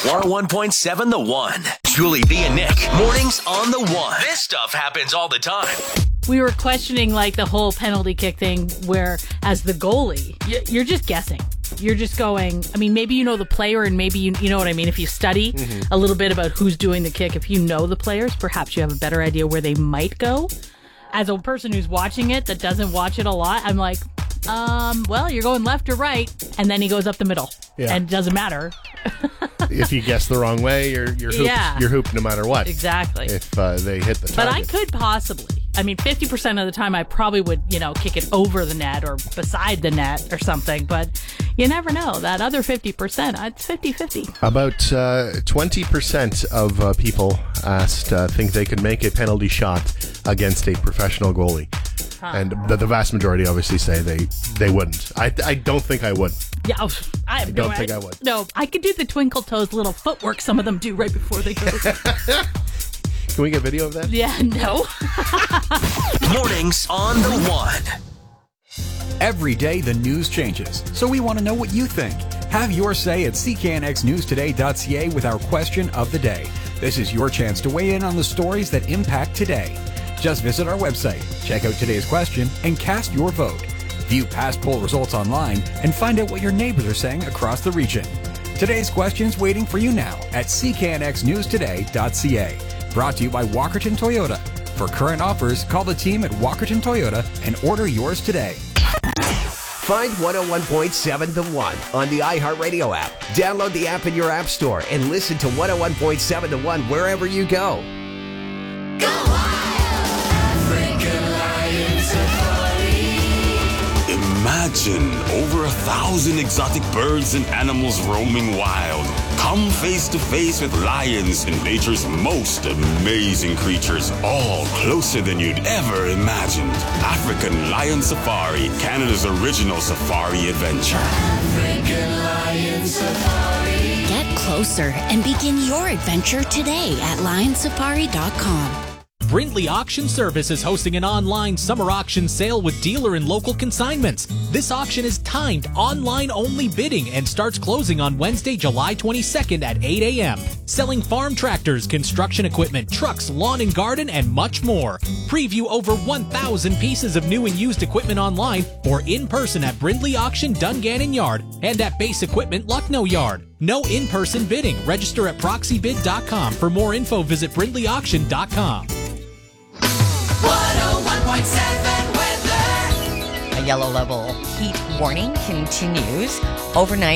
101.7 The One. Julie, V, and Nick. Mornings on The One. This stuff happens all the time. We were questioning like the whole penalty kick thing where as the goalie, you're just guessing. You're just going, I mean, maybe you know the player and maybe you know what I mean. If you study a little bit about who's doing the kick, if you know the players, perhaps you have a better idea where they might go. As a person who's watching it that doesn't watch it a lot, I'm like, well, you're going left or right. And then he goes up the middle. Yeah. And it doesn't matter. If you guess the wrong way, you're hooped. Yeah. You're hooped no matter what. Exactly. If they hit the target. But I could possibly. I mean, 50% of the time I probably would, kick it over the net or beside the net or something. But you never know. That other 50%, it's 50-50. About 20% of people asked think they could make a penalty shot against a professional goalie. Huh. And the vast majority obviously say they wouldn't. I don't think I would. Yeah, I don't think I would. No, I could do the twinkle toes little footwork some of them do right before they go. Can we get video of that? Yeah, no. Mornings on The One. Every day the news changes, so we want to know what you think. Have your say at cknxnewstoday.ca with our question of the day. This is your chance to weigh in on the stories that impact today. Just visit our website, check out today's question, and cast your vote. View past poll results online and find out what your neighbors are saying across the region. Today's question's waiting for you now at cknxnewstoday.ca. Brought to you by Walkerton Toyota. For current offers, call the team at Walkerton Toyota and order yours today. Find 101.7 The One on the iHeartRadio app. Download the app in your app store and listen to 101.7 The One wherever you go. Go African Lion Safari. Imagine over 1,000 exotic birds and animals roaming wild. Come face to face with lions and nature's most amazing creatures, all closer than you'd ever imagined. African Lion Safari, Canada's original safari adventure. African Lion Safari. Get closer and begin your adventure today at lionsafari.com. Brindley Auction Service is hosting an online summer auction sale with dealer and local consignments. This auction is timed online-only bidding and starts closing on Wednesday, July 22nd at 8 a.m. Selling farm tractors, construction equipment, trucks, lawn and garden, and much more. Preview over 1,000 pieces of new and used equipment online or in person at Brindley Auction, Dungannon Yard, and at Base Equipment, Lucknow Yard. No in-person bidding. Register at proxybid.com. For more info, visit brindleyauction.com. 101.7 weather. A yellow level heat warning continues overnight.